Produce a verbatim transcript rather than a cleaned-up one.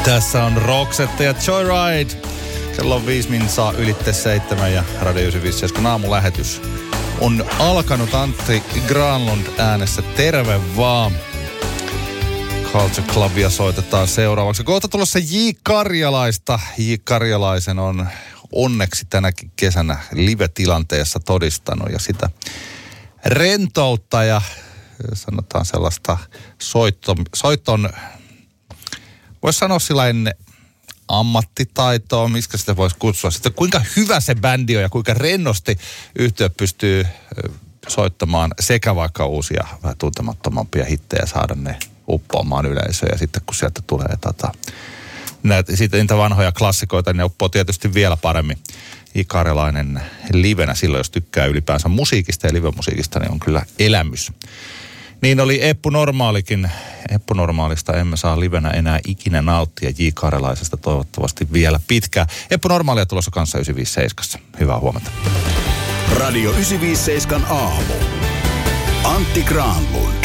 Tässä on Roxette ja Joyride. Kello on viisi minsaa ylitte seitsemän ja Radio yhdeksänsataaviisikymmentäseitsemän aamulähetys on alkanut. Antti Granlund äänessä. Terve vaan. Culture Clubia soitetaan seuraavaksi. Kohta tulossa J. Karjalaista. J. Karjalaisen on onneksi tänäkin kesänä live-tilanteessa todistanut ja sitä rentoutta ja sanotaan sellaista soitto, soiton, voisi sanoa sillain ammattitaitoa, miksi sitä voisi kutsua. Sitten kuinka hyvä se bändi on ja kuinka rennosti yhtiö pystyy soittamaan sekä vaikka uusia vähän tuntemattomampia hittejä, saada ne uppoamaan yleisöön. Ja sitten kun sieltä tulee tota, näitä, sitten niitä vanhoja klassikoita, niin ne uppoo tietysti vielä paremmin. J. Karjalainen livenä silloin, jos tykkää ylipäänsä musiikista ja livemusiikista, niin on kyllä elämys. Niin oli Eppu Normaalikin. Eppu Normaalista emme saa livenä enää ikinä nauttia. J. Karjalaisesta toivottavasti vielä pitkään. Eppu Normaalia tulossa kanssa yhdeksänsataaviisikymmentäseitsemän. Hyvää huomenta. Radio yhdeksänsataaviisikymmentäseitsemän aamu. Antti Granlund.